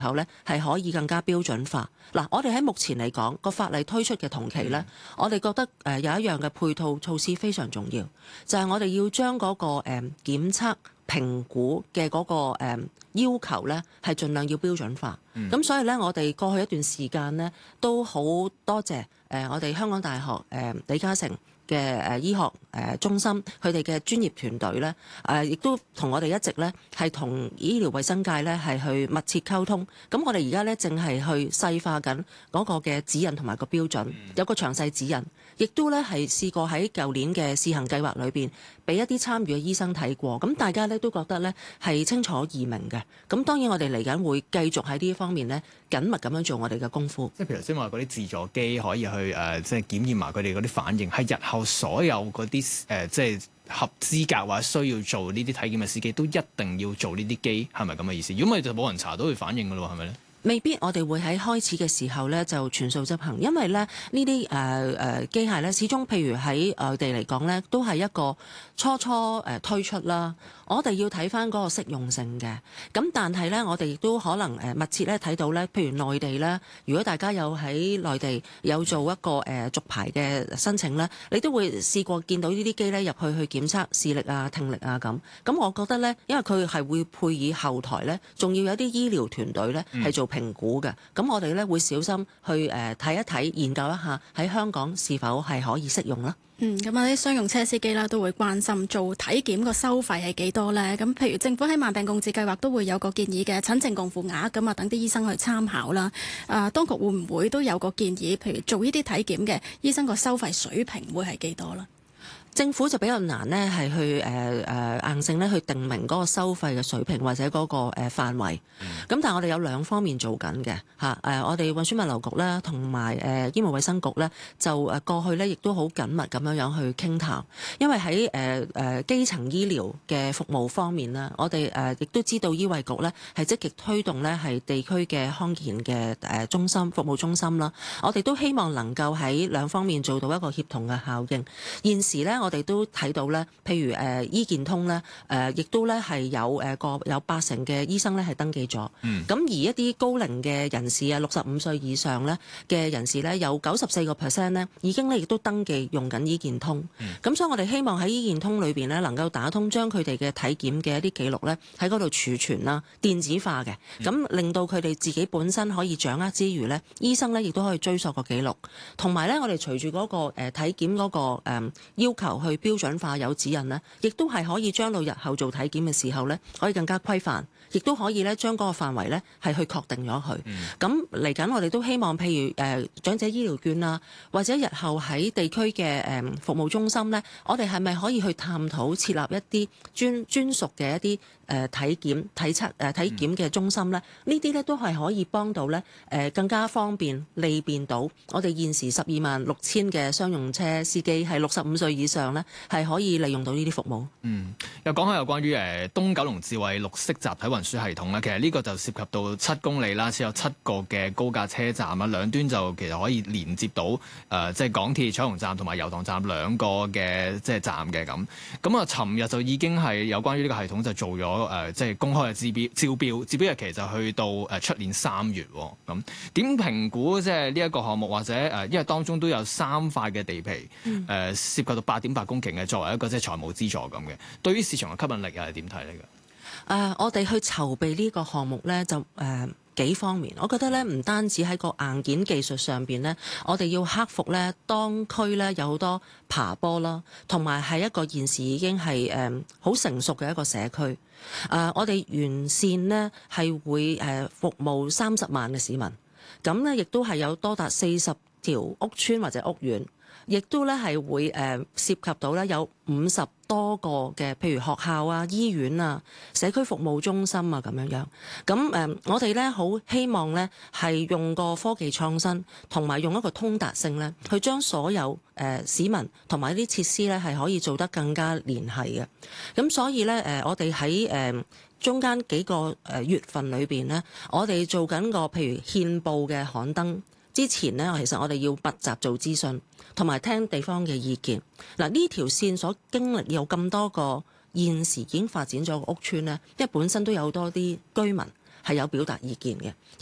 後咧係可以更加標準化。嗱，我哋喺目前嚟講個法例推出嘅同期咧，我哋覺得有一樣嘅配套措施非常重要，就係我哋要將嗰個檢測評估嘅嗰個要求咧係盡量要標準化。咁所以咧，我哋過去一段時間咧都好多謝我哋香港大學李嘉誠嘅醫學中心佢哋嘅專業團隊咧，亦都同我哋一直咧係同醫療衛生界咧係去密切溝通。咁我哋而家咧正係去細化緊嗰個嘅指引同埋個標準，有個詳細指引，亦都咧係試過喺舊年嘅試行計劃裏邊，俾一啲參與嘅醫生睇過，咁大家咧都覺得咧係清楚易明嘅。咁當然我哋嚟緊會繼續喺呢方面咧緊密咁樣做我哋嘅功夫。 即係譬如先話嗰啲自助機可以去即係檢驗埋佢哋嗰啲反應，係日後所有嗰啲即係合資格或者需要做呢啲體檢嘅司機都一定要做呢啲機，係咪咁嘅意思？如果唔係就冇人查到佢反應㗎咯，係咪咧？ 未必我哋會喺開始嘅時候咧就全數執行，因為咧呢啲機械咧始終譬如喺外地嚟講咧都係一個初推出啦，我哋要睇返嗰個適用性嘅。咁但係咧我哋亦都可能密切咧睇到咧，譬如內地咧，如果大家有喺內地有做一個續牌嘅申請咧，你都會試過見到呢啲機咧入去檢測視力啊、聽力啊咁。咁我覺得咧，因為佢係會配以後台咧，仲要有啲醫療團隊咧係做評估嘅，咁我哋咧會小心去睇一睇、研究一下喺香港是否係可以適用啦。 咁啊啲商用車司機啦都會關心做體檢個收費係幾多呢？咁譬如政府喺慢病共治計劃都會有個建議嘅診症共付額，咁啊等啲醫生去參考啦。當局會唔會都有個建議，譬如做呢啲體檢嘅醫生個收費水平會係幾多呢？ 政府就比較難呢係去硬性咧去定明嗰個收費嘅水平或者嗰個範圍。咁但係我哋有兩方面做緊嘅嚇。我哋運輸物流局咧同埋醫務衛生局咧就過去咧亦都好緊密咁樣去傾談。因為喺基層醫療嘅服務方面咧，我哋亦都知道醫衛局咧係積極推動咧係地區嘅康健嘅中心服務中心啦。我哋都希望能夠喺兩方面做到一個協同嘅效應。現時咧，我哋都睇到咧，譬如醫健通咧，亦都咧係有有80%嘅醫生咧係登記咗。咁而一啲高齡嘅人士啊，65歲以上咧嘅人士咧，有94% 咧已經咧亦都登記用緊醫健通。咁所以我哋希望喺醫健通裏邊咧能夠打通，將佢哋嘅體檢嘅一啲記錄咧喺嗰度儲存啦，電子化嘅，咁令到佢哋自己本身可以掌握之餘咧，醫生咧亦都可以追溯個記錄。同埋咧，我哋隨住嗰個體檢嗰個要求去標準化有指引呢，亦都係可以將到日後做體檢嘅時候呢，可以更加規範，亦都可以咧將嗰個範圍呢係去確定咗佢。咁嚟緊我哋都希望，譬如長者醫療券啊，或者日後喺地區嘅服務中心呢，我哋係咪可以去探討設立一啲專屬嘅一啲體檢嘅中心呢？呢啲呢都係可以幫到呢更加方便利便到我哋現時126000嘅商用車司機係65歲以上呢，係可以利用到呢啲服務。 又講下有關於東九龍智慧綠色集體運輸系統啦。其實呢個就涉及到7公里啦，設有7個嘅高架車站啊，兩端就其實可以連接到即係港鐵彩虹站同埋油塘站兩個嘅即係站嘅咁。咁啊，尋日就已經係有關於呢個系統就做咗即係公開嘅招標日期就去到出年3月喎。咁點評估即係呢一個項目，或者因為當中都有3塊嘅地皮涉及到8.8公頃嘅，作為一個即係財務資助咁嘅，對於市場嘅吸引力又係點睇呢個？ 我哋去籌備呢個項目呢，就幾方面。我覺得呢，唔單止喺個硬件技術上邊呢，我哋要克服呢當區呢有好多爬坡啦，同埋係一個現時已經係好成熟嘅一個社區。我哋沿線呢係會服務30萬嘅市民，咁呢亦都係有多達40條屋邨或者屋苑。亦都咧係會涉及到咧有50多個嘅，譬如學校啊、醫院啊、社區服務中心啊咁樣。咁我哋咧好希望咧係用個科技創新，同埋用一個通達性咧，去將所有市民同埋啲設施咧係可以做得更加連繫嘅。咁所以咧我哋喺中間幾個月份裏邊咧，我哋做緊個譬如憲報嘅刊登。之前呢，其實我哋要密集做諮詢，同埋聽地方嘅意見。嗱，呢條線所經歷有咁多個現時已經發展咗個屋邨呢，因為本身都有多啲居民係有表達意見嘅。